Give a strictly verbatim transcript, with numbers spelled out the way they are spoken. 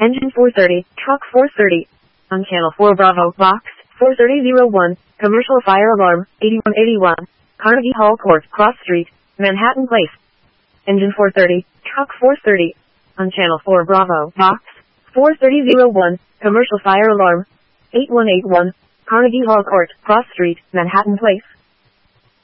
Engine four thirty, truck four thirty. On channel four Bravo, box four thirty oh one, commercial fire alarm, eighty-one eighty-one, Carnegie Hall Court, Cross Street, Manhattan Place. Engine four thirty, truck four thirty. On channel four Bravo, box four thirty oh one, commercial fire alarm, eighty-one eighty-one, Carnegie Hall Court, Cross Street, Manhattan Place.